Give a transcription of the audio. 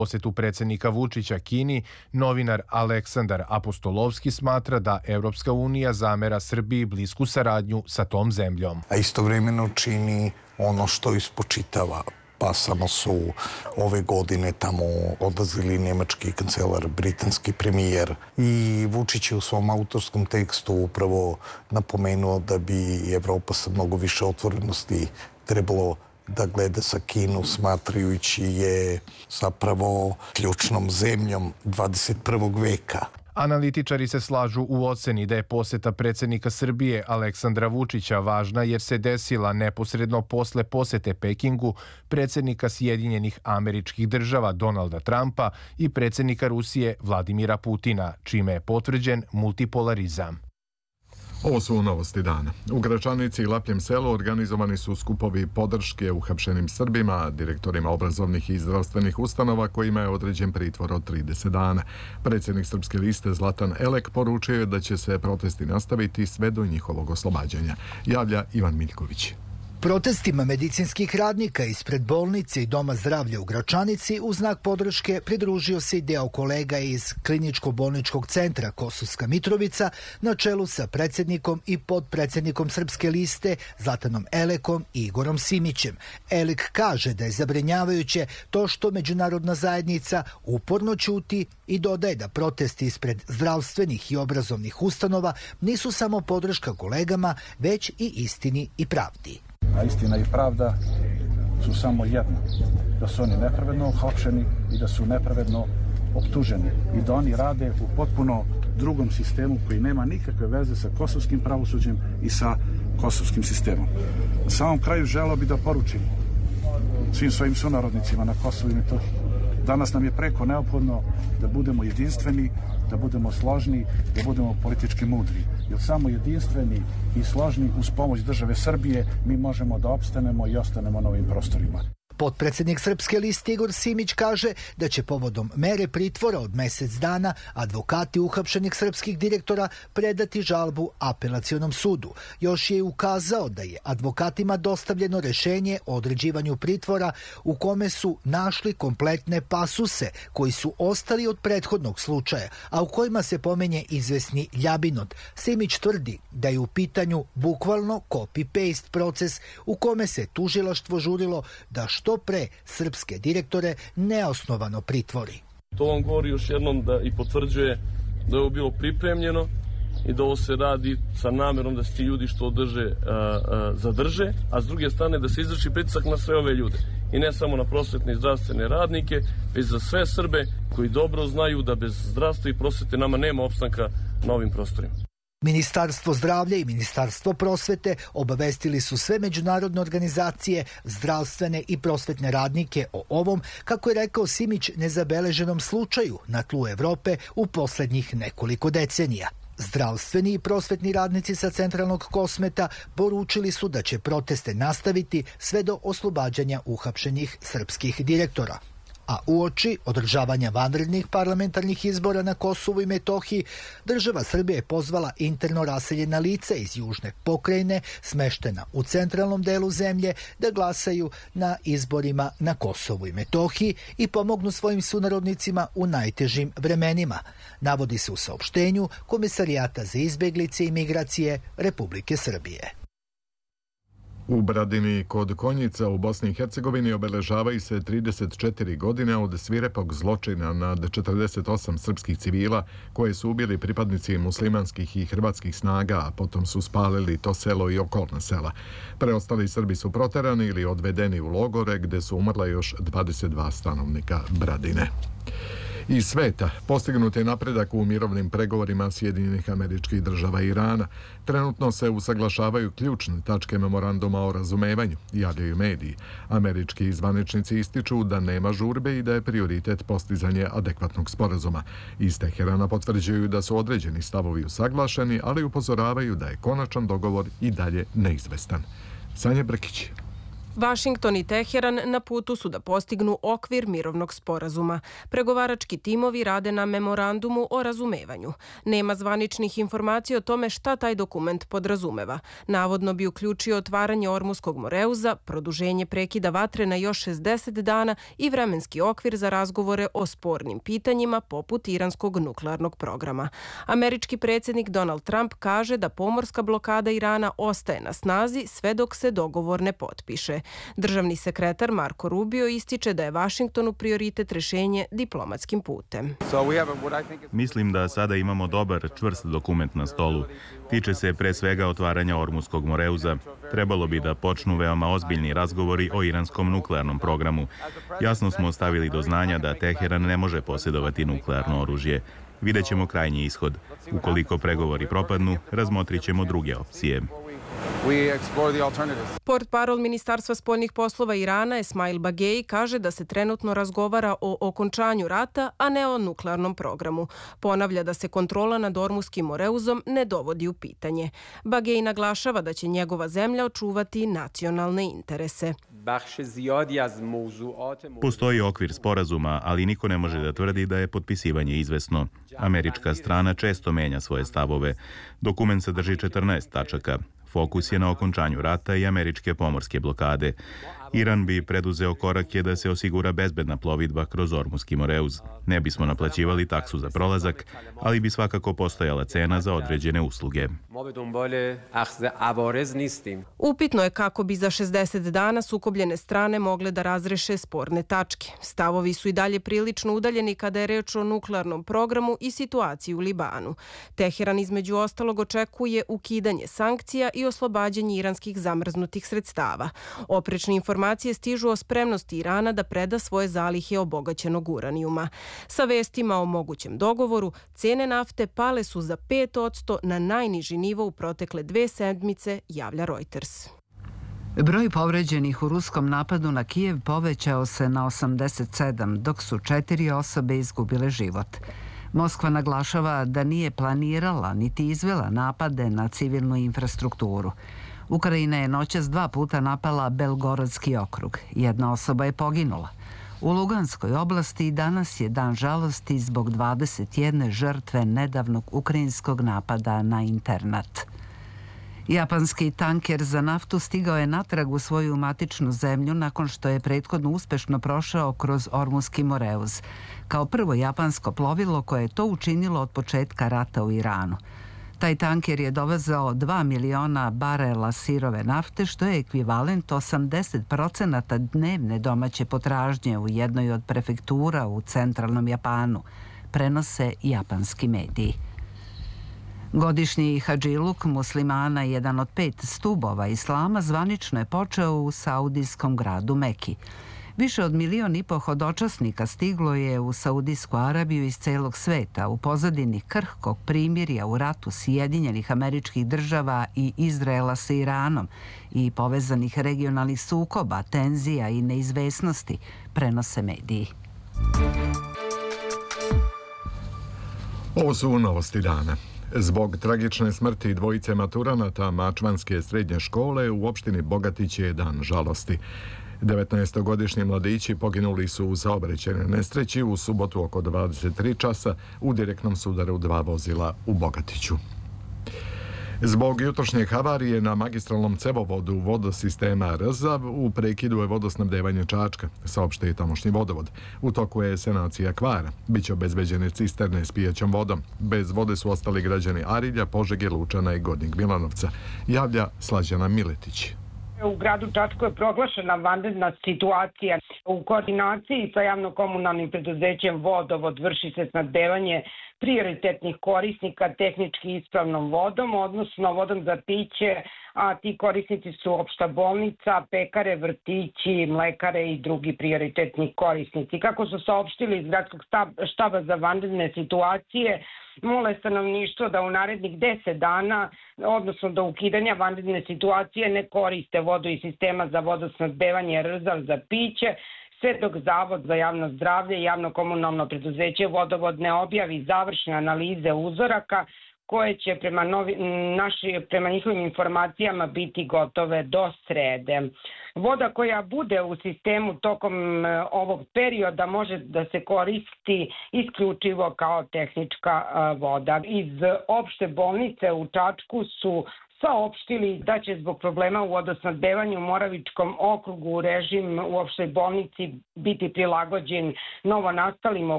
Posjetu predsjednika Vučića Kini, novinar Aleksandar Apostolovski smatra da Evropska unija zamera Srbiji blisku saradnju sa tom zemljom. A istovremeno čini ono što ispočitava. Pa samo su ove godine tamo odlazili nemački kancelar, britanski premijer i Vučić je u svom autorskom tekstu upravo napomenuo da bi Evropa sa mnogo više otvorenosti trebalo da gleda sa Kinu, smatrajući je zapravo ključnom zemljom 21. veka. Analitičari se slažu u oceni da je posjeta predsjednika Srbije Aleksandra Vučića važna jer se desila neposredno posle posjete Pekingu predsjednika Sjedinjenih Američkih Država Donalda Trumpa i predsjednika Rusije Vladimira Putina, čime je potvrđen multipolarizam. Ovo su novosti dana. U Gračanici i Lapljem selu organizovani su skupovi podrške uhapšenim Srbima, direktorima obrazovnih i zdravstvenih ustanova kojima je određen pritvor od 30 dana. Predsjednik Srpske liste Zlatan Elek poručio je da će se protesti nastaviti sve do njihovog oslobađanja. Javlja Ivan Miljković. Protestima medicinskih radnika ispred bolnice i Doma zdravlja u Gračanici u znak podrške pridružio se i deo kolega iz Kliničko-bolničkog centra Kosovska Mitrovica na čelu sa predsjednikom i podpredsjednikom Srpske liste Zlatanom Elekom i Igorom Simićem. Elek kaže da je zabrinjavajuće to što međunarodna zajednica uporno ćuti i dodaje da protesti ispred zdravstvenih i obrazovnih ustanova nisu samo podrška kolegama, već i istini i pravdi. A istina i pravda su samo jedno, da su oni nepravedno uhapšeni i da su nepravedno optuženi i da oni rade u potpuno drugom sistemu koji nema nikakve veze sa kosovskim pravosuđem i sa kosovskim sistemom. Na samom kraju želeo bih da poručim svim svojim sunarodnicima na Kosovu i Metohiji. Danas nam je preko neophodno da budemo jedinstveni, da budemo složni, da budemo politički mudri. Jer samo jedinstveni i složni uz pomoć države Srbije mi možemo da opstanemo i ostanemo na ovim prostorima. Potpredsjednik Srpske liste Igor Simić kaže da će povodom mere pritvora od mjesec dana advokati uhapšenih srpskih direktora predati žalbu apelacionom sudu. Još je ukazao da je advokatima dostavljeno rješenje o određivanju pritvora u kome su našli kompletne pasuse koji su ostali od prethodnog slučaja, a u kojima se pomenje izvesni Ljabinot. Simić tvrdi da je u pitanju bukvalno copy-paste proces u kome se tužilaštvo žurilo da što pre srpske direktore neosnovano pritvori. To vam govori još jednom da i potvrđuje da je ovo bilo pripremljeno i da ovo se radi sa namerom da se ti ljudi što zadrže, a s druge strane da se izvrši pritisak na sve ove ljude. I ne samo na prosvetne i zdravstvene radnike, već za sve Srbe koji dobro znaju da bez zdravstva i prosvete nama nema opstanka na ovim prostorima. Ministarstvo zdravlja i Ministarstvo prosvete obavestili su sve međunarodne organizacije, zdravstvene i prosvetne radnike o ovom, kako je rekao Simić, nezabeleženom slučaju na tlu Evrope u posljednjih nekoliko decenija. Zdravstveni i prosvetni radnici sa centralnog Kosmeta poručili su da će proteste nastaviti sve do oslobađanja uhapšenih srpskih direktora. A uoči održavanja vanrednih parlamentarnih izbora na Kosovu i Metohiji, država Srbije je pozvala interno raseljena lica iz južne pokrajine, smeštena u centralnom delu zemlje, da glasaju na izborima na Kosovu i Metohiji i pomognu svojim sunarodnicima u najtežim vremenima, navodi se u saopštenju Komesarijata za izbjeglice i migracije Republike Srbije. U Bradini kod Konjica u Bosni i Hercegovini obeležavaju se 34 godine od svirepog zločina nad 48 srpskih civila koje su ubili pripadnici muslimanskih i hrvatskih snaga, a potom su spalili to selo i okolna sela. Preostali Srbi su proterani ili odvedeni u logore gdje su umrla još 22 stanovnika Bradine. Iz sveta postignut je napredak u mirovnim pregovorima Sjedinjenih Američkih Država i Irana. Trenutno se usaglašavaju ključne tačke memoranduma o razumevanju, javljaju mediji. Američki zvaničnici ističu da nema žurbe i da je prioritet postizanje adekvatnog sporazuma. Iz Teherana potvrđuju da su određeni stavovi usaglašeni, ali upozoravaju da je konačan dogovor i dalje neizvestan. Sanja Brkić. Vašington i Teheran na putu su da postignu okvir mirovnog sporazuma. Pregovarački timovi rade na memorandumu o razumevanju. Nema zvaničnih informacija o tome šta taj dokument podrazumeva. Navodno bi uključio otvaranje Ormuskog moreuza, produženje prekida vatre na još 60 dana i vremenski okvir za razgovore o spornim pitanjima poput iranskog nuklearnog programa. Američki predsjednik Donald Trump kaže da pomorska blokada Irana ostaje na snazi sve dok se dogovor ne potpiše. Državni sekretar Marko Rubio ističe da je Vašingtonu prioritet rješenje diplomatskim putem. Mislim da sada imamo dobar, čvrst dokument na stolu. Tiče se pre svega otvaranja Ormuskog moreuza. Trebalo bi da počnu veoma ozbiljni razgovori o iranskom nuklearnom programu. Jasno smo stavili do znanja da Teheran ne može posjedovati nuklearno oružje. Vidjet ćemo krajnji ishod. Ukoliko pregovori propadnu, razmotrit ćemo druge opcije. Portparol Ministarstva spoljnih poslova Irana Esmail Bagei kaže da se trenutno razgovara o okončanju rata, a ne o nuklearnom programu. Ponavlja da se kontrola nad Ormuskim moreuzom ne dovodi u pitanje. Bagei naglašava da će njegova zemlja očuvati nacionalne interese. Postoji okvir sporazuma, ali niko ne može da tvrdi da je potpisivanje izvesno. Američka strana često menja svoje stavove. Dokument sadrži 14 tačaka. Fokus je na okončanju rata i američke pomorske blokade. Iran bi preduzeo korake da se osigura bezbedna plovidba kroz Ormuski moreuz. Ne bismo naplaćivali taksu za prolazak, ali bi svakako postojala cena za određene usluge. Upitno je kako bi za 60 dana sukobljene strane mogle da razreše sporne tačke. Stavovi su i dalje prilično udaljeni kada je reč o nuklearnom programu i situaciji u Libanu. Teheran između ostalog očekuje ukidanje sankcija i oslobađanje iranskih zamrznutih sredstava. Oprečne informacije stižu o spremnosti Irana da preda svoje zalihe obogaćenog uranijuma. Sa vestima o mogućem dogovoru, cene nafte pale su za 5% na najniži nivo u protekle 2 sedmice, javlja Reuters. Broj povređenih u ruskom napadu na Kijev povećao se na 87, dok su 4 osobe izgubile život. Moskva naglašava da nije planirala niti izvela napade na civilnu infrastrukturu. Ukrajina je noćas 2 puta napala Belgorodski okrug. 1 osoba je poginula. U Luganskoj oblasti danas je dan žalosti zbog 21 žrtve nedavnog ukrajinskog napada na internat. Japanski tanker za naftu stigao je natrag u svoju matičnu zemlju nakon što je prethodno uspešno prošao kroz Ormuski moreuz, kao prvo japansko plovilo koje je to učinilo od početka rata u Iranu. Taj tanker je dovezao 2 miliona barela sirove nafte, što je ekvivalent 80% dnevne domaće potražnje u jednoj od prefektura u centralnom Japanu, prenose japanski mediji. Godišnji hadžiluk muslimana, jedan od 5 stubova islama, zvanično je počeo u saudijskom gradu Meki. Više od 1,5 miliona hodočasnika stiglo je u Saudijsku Arabiju iz celog sveta u pozadini krhkog primirja u ratu Sjedinjenih Američkih Država i Izraela sa Iranom i povezanih regionalnih sukoba, tenzija i neizvesnosti, prenose mediji. Ovo su novosti dana. Zbog tragične smrti dvojice maturanata Mačvanske srednje škole u opštini Bogatić je dan žalosti. 19-godišnji mladići poginuli su u saobraćajnoj nesreći u subotu oko 23 časa u direktnom sudaru 2 vozila u Bogatiću. Zbog jutrošnje havarije na magistralnom cevovodu vodosistema Rzav u prekidu je vodosnabdevanje Čačka, saopštio je tamošnji vodovod. U toku je sanacija kvara. Biće obezbeđene cisterne s pijaćom vodom. Bez vode su ostali građani Arilja, Požege, Lučana i Gornjeg Milanovca, javlja Slađana Miletić. U gradu Čačku je proglašena vanredna situacija. U koordinaciji sa javno-komunalnim preduzećem Vodovod vrši se snabdevanje prioritetnih korisnika tehnički ispravnom vodom, odnosno vodom za piće, a ti korisnici su opšta bolnica, pekare, vrtići, mlekare i drugi prioritetni korisnici. Kako su saopštili iz gradskog štaba za vanredne situacije, mole stanovništvo da u narednih 10 dana, odnosno do ukidanja vanredne situacije, ne koriste vodu iz sistema za vodosnabdevanje Rzav za piće, sve dok Zavod za javno zdravlje i javno-komunalno preduzeće Vodovod ne objavi završne analize uzoraka koje će prema njihovim informacijama biti gotove do srede. Voda koja bude u sistemu tokom ovog perioda može da se koristi isključivo kao tehnička voda. Iz opšte bolnice u Čačku su saopštili da će zbog problema u vodosnabdevanju u Moravičkom okrugu režim u opštoj bolnici biti prilagođen novonastalim